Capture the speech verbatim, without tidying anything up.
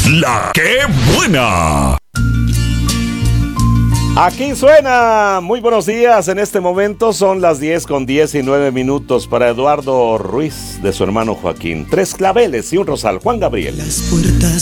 La que buena. Aquí suena. Muy buenos días. En este momento son las diez con diecinueve minutos para Eduardo Ruiz, de su hermano Joaquín. Tres claveles y un rosal. Juan Gabriel. Las puertas